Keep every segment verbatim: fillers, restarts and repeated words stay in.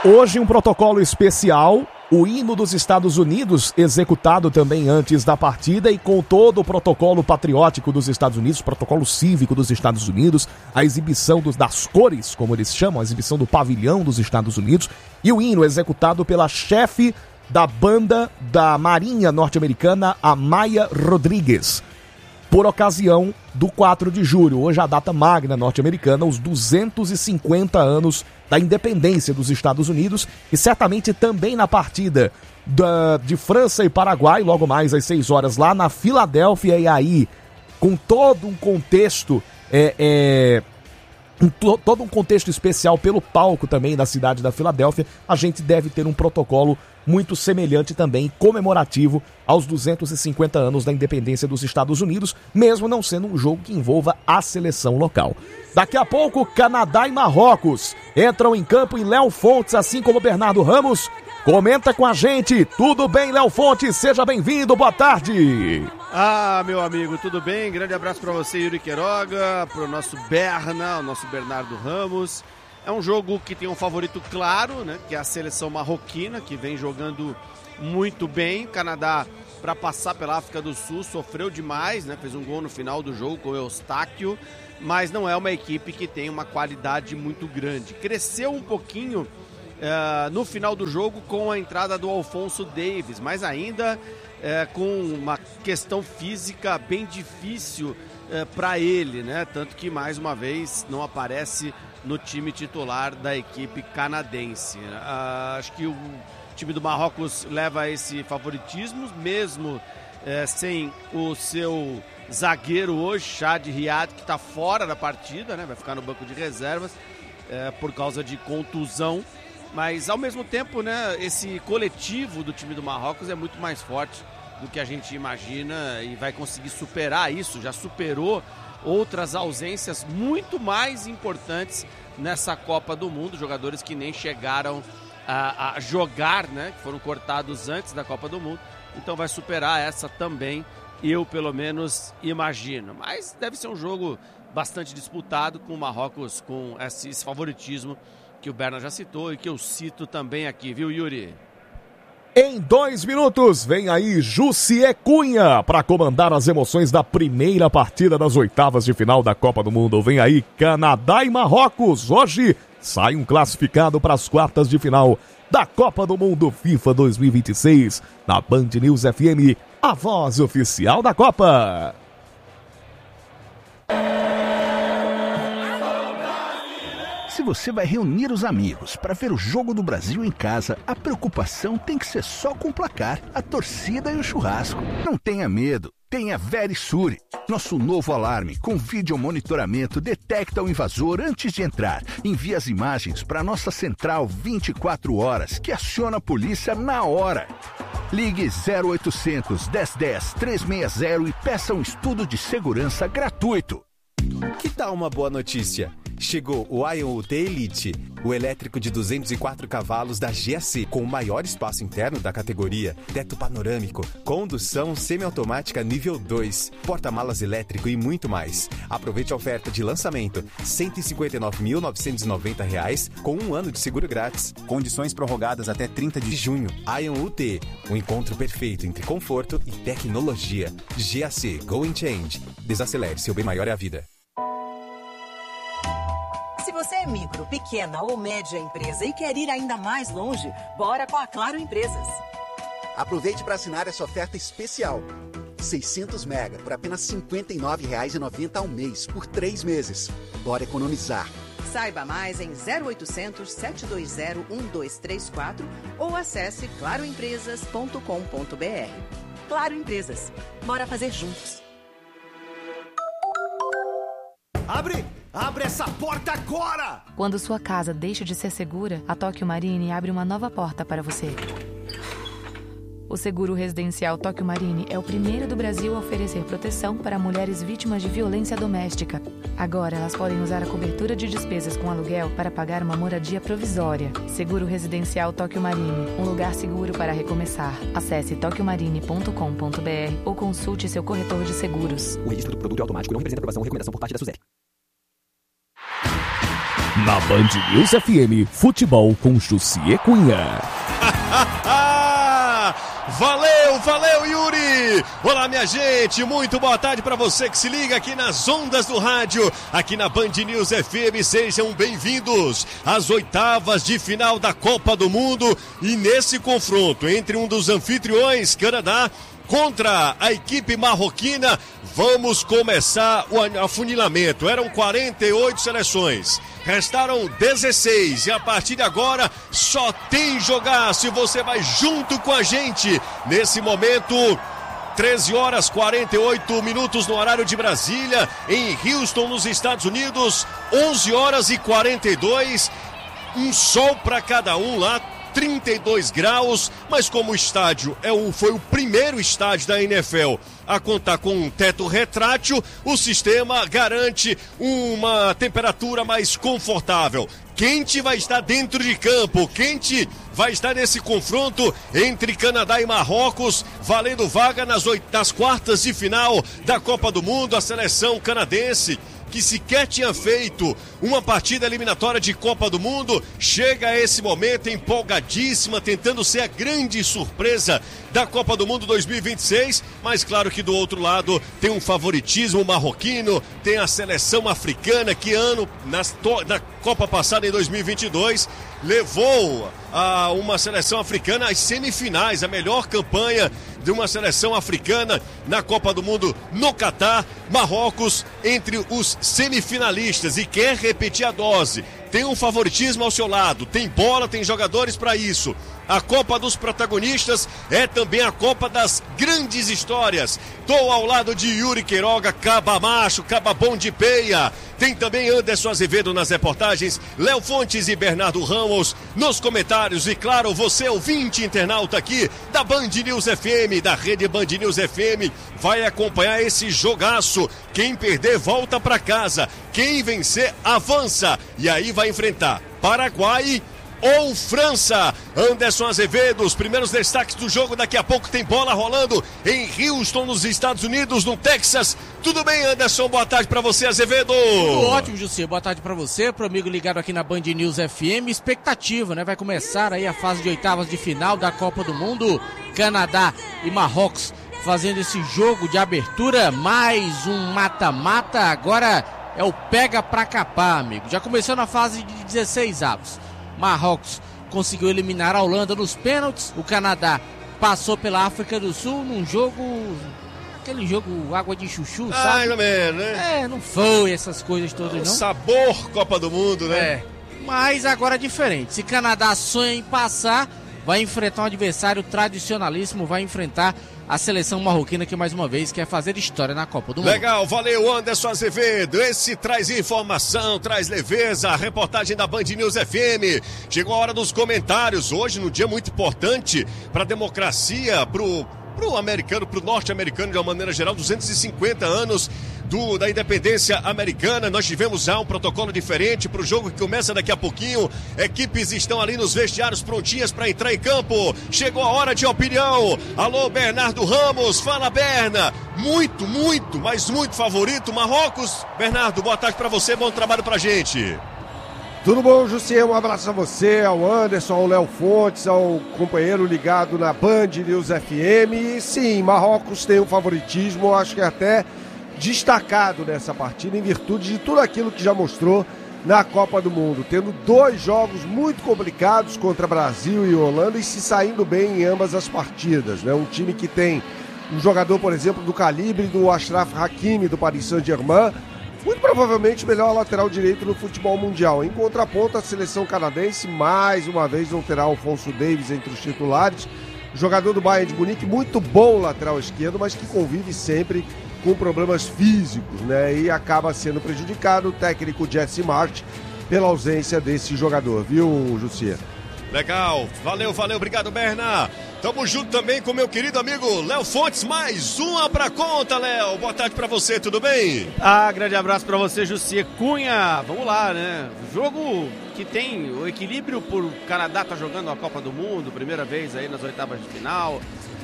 Hoje um protocolo especial, o hino dos Estados Unidos, executado também antes da partida e com todo o protocolo patriótico dos Estados Unidos, protocolo cívico dos Estados Unidos, a exibição dos, das cores, como eles chamam, a exibição do pavilhão dos Estados Unidos, e o hino executado pela chefe da banda da Marinha norte-americana, a Maya Rodrigues, por ocasião do quatro de julho, hoje a data magna norte-americana, os duzentos e cinquenta anos da independência dos Estados Unidos, e certamente também na partida da, de França e Paraguai, logo mais às seis horas lá na Filadélfia, e aí com todo um contexto, é, é, um, todo um contexto especial pelo palco também da cidade da Filadélfia, a gente deve ter um protocolo muito semelhante também, comemorativo aos duzentos e cinquenta anos da independência dos Estados Unidos, mesmo não sendo um jogo que envolva a seleção local. Daqui a pouco, Canadá e Marrocos entram em campo, e Léo Fontes, assim como Bernardo Ramos, comenta com a gente. Tudo bem, Léo Fontes? Seja bem-vindo, boa tarde! Ah, meu amigo, tudo bem? Grande abraço para você, Yuri Queiroga, para o nosso Berna, o nosso Bernardo Ramos. É um jogo que tem um favorito claro, né, que é a seleção marroquina, que vem jogando muito bem. O Canadá, para passar pela África do Sul, sofreu demais, né, fez um gol no final do jogo com o Eustáquio, mas não é uma equipe que tem uma qualidade muito grande. Cresceu um pouquinho uh, no final do jogo com a entrada do Alphonso Davies, mas ainda uh, com uma questão física bem difícil uh, para ele, né, tanto que mais uma vez não aparece no time titular da equipe canadense. Uh, acho que o time do Marrocos leva esse favoritismo, mesmo eh, sem o seu zagueiro hoje, Chad Riad, que está fora da partida, né? Vai ficar no banco de reservas eh, por causa de contusão. Mas, ao mesmo tempo, né, esse coletivo do time do Marrocos é muito mais forte do que a gente imagina e vai conseguir superar isso, já superou outras ausências muito mais importantes nessa Copa do Mundo, jogadores que nem chegaram a, a jogar, né, que foram cortados antes da Copa do Mundo, então vai superar essa também, eu pelo menos imagino, mas deve ser um jogo bastante disputado, com o Marrocos com esse, esse favoritismo que o Berna já citou e que eu cito também aqui, viu, Yuri? Em dois minutos, vem aí Jussier Cunha para comandar as emoções da primeira partida das oitavas de final da Copa do Mundo. Vem aí Canadá e Marrocos. Hoje sai um classificado para as quartas de final da Copa do Mundo FIFA dois mil e vinte e seis. Na Band News F M, a voz oficial da Copa. Se você vai reunir os amigos para ver o jogo do Brasil em casa, a preocupação tem que ser só com o placar, a torcida e o churrasco. Não tenha medo, tenha Verisure. Nosso novo alarme com vídeo monitoramento detecta o invasor antes de entrar. Envia as imagens para nossa central vinte e quatro horas, que aciona a polícia na hora. Ligue zero oitocentos, dez dez, trezentos e sessenta e peça um estudo de segurança gratuito. Que tal uma boa notícia? Chegou o Ion U T Elite, o elétrico de duzentos e quatro cavalos da G A C, com o maior espaço interno da categoria, teto panorâmico, condução semiautomática nível dois, porta-malas elétrico e muito mais. Aproveite a oferta de lançamento, cento e cinquenta e nove mil novecentos e noventa reais, com um ano de seguro grátis. Condições prorrogadas até trinta de junho. Ion U T, um encontro perfeito entre conforto e tecnologia. G A C, Go and Change. Desacelere, seu bem maior é a vida. Se você é micro, pequena ou média empresa e quer ir ainda mais longe, bora com a Claro Empresas. Aproveite para assinar essa oferta especial. seiscentos mega por apenas cinquenta e nove reais e noventa centavos ao mês, por três meses. Bora economizar. Saiba mais em zero oitocentos, sete dois zero, um dois três quatro ou acesse claro empresas ponto com ponto b r. Claro Empresas. Bora fazer juntos. Abre! Abre essa porta agora! Quando sua casa deixa de ser segura, a Tóquio Marine abre uma nova porta para você. O seguro residencial Tóquio Marine é o primeiro do Brasil a oferecer proteção para mulheres vítimas de violência doméstica. Agora elas podem usar a cobertura de despesas com aluguel para pagar uma moradia provisória. Seguro residencial Tóquio Marine, um lugar seguro para recomeçar. Acesse tóquio marine ponto com ponto b r ou consulte seu corretor de seguros. O registro do produto é automático e não representa aprovação ou recomendação por parte da SUSEP. Na Band News F M, futebol com Jussier Cunha. Valeu, valeu, Yuri! Olá, minha gente, muito boa tarde para você que se liga aqui nas ondas do rádio, aqui na Band News F M, sejam bem-vindos às oitavas de final da Copa do Mundo e nesse confronto entre um dos anfitriões, Canadá, contra a equipe marroquina, vamos começar o afunilamento. Eram quarenta e oito seleções, restaram dezesseis e a partir de agora só tem jogaço e você vai junto com a gente nesse momento. treze horas e quarenta e oito minutos no horário de Brasília, em Houston, nos Estados Unidos, onze horas e quarenta e dois, um sol para cada um lá, trinta e dois graus, mas como o estádio é o, foi o primeiro estádio da N F L a contar com um teto retrátil, o sistema garante uma temperatura mais confortável. Quente vai estar dentro de campo, quente vai estar nesse confronto entre Canadá e Marrocos, valendo vaga nas, oit... nas quartas de final da Copa do Mundo. A seleção canadense, que sequer tinha feito uma partida eliminatória de Copa do Mundo, chega a esse momento empolgadíssima, tentando ser a grande surpresa da Copa do Mundo dois mil e vinte e seis, mas claro que do outro lado tem um favoritismo marroquino, tem a seleção africana que ano, nas to- na Copa passada em dois mil e vinte e dois, levou a uma seleção africana às semifinais, a melhor campanha de uma seleção africana na Copa do Mundo no Catar. Marrocos entre os semifinalistas e quer repetir a dose. Tem um favoritismo ao seu lado, tem bola, tem jogadores para isso. A Copa dos protagonistas é também a Copa das grandes histórias. Tô ao lado de Yuri Queiroga, caba macho, caba bom de peia. Tem também Anderson Azevedo nas reportagens, Léo Fontes e Bernardo Ramos nos comentários. E claro, você ouvinte internauta aqui da Band News F M, da rede Band News F M, vai acompanhar esse jogaço. Quem perder volta para casa, quem vencer avança. E aí vai enfrentar Paraguai ou França. Anderson Azevedo, os primeiros destaques do jogo. Daqui a pouco tem bola rolando em Houston, nos Estados Unidos, no Texas. Tudo bem, Anderson? Boa tarde pra você, Azevedo. Tudo ótimo, José. Boa tarde pra você, pro amigo ligado aqui na Band News F M. Expectativa, né? Vai começar aí a fase de oitavas de final da Copa do Mundo. Canadá e Marrocos fazendo esse jogo de abertura. Mais um mata-mata. Agora é o pega pra capar, amigo. Já começou na fase de dezesseis avos. Marrocos conseguiu eliminar a Holanda nos pênaltis. O Canadá passou pela África do Sul num jogo, aquele jogo água de chuchu, sabe? Mais ou menos, né? É, não foi essas coisas todas, não. Sabor Copa do Mundo, né? É, mas agora é diferente. Se Canadá sonha em passar, vai enfrentar um adversário tradicionalíssimo, vai enfrentar a seleção marroquina que mais uma vez quer fazer história na Copa do Mundo. Legal, valeu Anderson Azevedo, esse traz informação, traz leveza, a reportagem da Band News F M. Chegou a hora dos comentários, hoje num dia muito importante para a democracia, pro, pro americano, pro norte-americano de uma maneira geral, duzentos e cinquenta anos do, da independência americana. Nós tivemos já um protocolo diferente para o jogo que começa daqui a pouquinho. Equipes estão ali nos vestiários prontinhas para entrar em campo. Chegou a hora de opinião. Alô, Bernardo Ramos, fala, Berna. Muito, muito, mas muito favorito Marrocos. Bernardo, boa tarde para você, bom trabalho pra gente. Tudo bom, Jussier? Um abraço a você, ao Anderson, ao Léo Fontes, ao companheiro ligado na Band News F M. E sim, Marrocos tem um favoritismo, acho que até destacado nessa partida, em virtude de tudo aquilo que já mostrou na Copa do Mundo, tendo dois jogos muito complicados contra Brasil e Holanda e se saindo bem em ambas as partidas, né? Um time que tem um jogador, por exemplo, do calibre do Achraf Hakimi, do Paris Saint-Germain, muito provavelmente o melhor lateral direito no futebol mundial. Em contraponto, a seleção canadense, mais uma vez, não terá Alphonso Davies entre os titulares, jogador do Bayern de Munique, muito bom lateral esquerdo, mas que convive sempre com problemas físicos, né? E acaba sendo prejudicado o técnico Jesse Marsch pela ausência desse jogador, viu, Jussier? Legal, valeu, valeu, obrigado, Berna. Tamo junto também com meu querido amigo Léo Fontes, mais uma pra conta, Léo. Boa tarde pra você, tudo bem? Ah, grande abraço pra você, Jussier Cunha. Vamos lá, né? Jogo que tem o equilíbrio por o Canadá tá jogando a Copa do Mundo, primeira vez aí nas oitavas de final.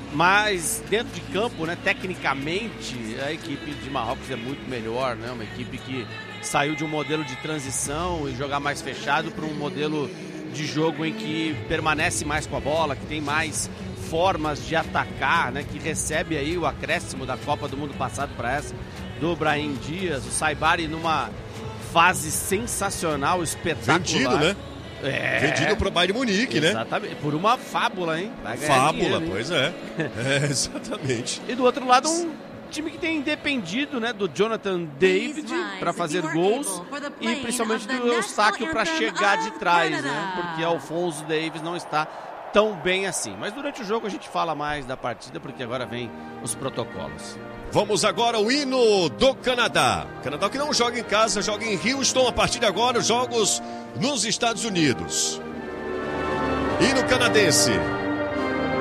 Mas dentro de campo, né, tecnicamente, a equipe de Marrocos é muito melhor, né? Uma equipe que saiu de um modelo de transição e jogar mais fechado para um modelo de jogo em que permanece mais com a bola, que tem mais formas de atacar, né? Que recebe aí o acréscimo da Copa do Mundo passado para essa, do Brahim Dias, o Saibari numa fase sensacional, espetacular. Vendido, né? É. Vendido pro Bayern de Munique, né? Exatamente, por uma fábula, hein? Vai ganhar Fábula, dinheiro, pois é. É, exatamente. E do outro lado, um time que tem dependido, né, do Jonathan David para fazer gols e principalmente do Eustáquio para chegar de trás, né? Porque Alphonso Davies não está tão bem assim. Mas durante o jogo a gente fala mais da partida, porque agora vem os protocolos. Vamos agora ao hino do Canadá. Canadá que não joga em casa, joga em Houston. A partir de agora, os jogos nos Estados Unidos. Hino canadense.